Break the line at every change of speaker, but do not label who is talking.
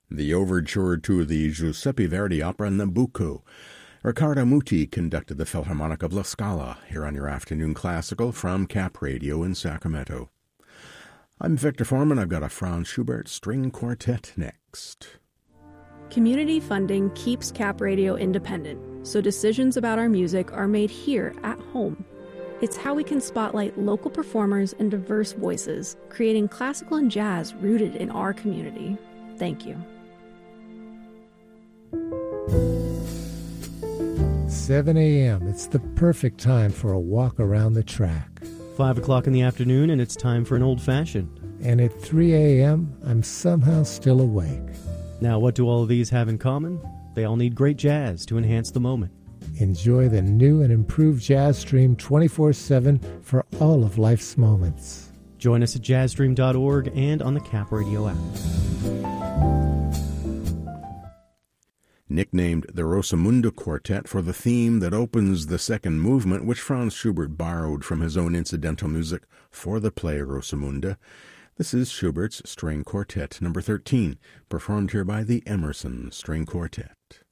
the overture to the Giuseppe Verdi opera Nabucco. Riccardo Muti conducted the Philharmonic of La Scala here on your Afternoon Classical from Cap Radio in Sacramento. I'm Victor Foreman. I've got a Franz Schubert string quartet next.
Community funding keeps Cap Radio independent, so decisions about our music are made here at home. It's how we can spotlight local performers and diverse voices, creating classical and jazz rooted in our community. Thank you.
7 a.m. It's the perfect time for a walk around the track.
5 o'clock in the afternoon, and it's time for an old-fashioned.
And at 3 a.m., I'm somehow still awake.
Now, what do all of these have in common? They all need great jazz to enhance the moment.
Enjoy the new and improved Jazz Stream 24/7 for all of life's moments.
Join us at jazzstream.org and on the Cap Radio app.
Nicknamed the Rosamunde Quartet for the theme that opens the second movement, which Franz Schubert borrowed from his own incidental music for the play Rosamunde. This is Schubert's String Quartet number 13, performed here by the Emerson String Quartet.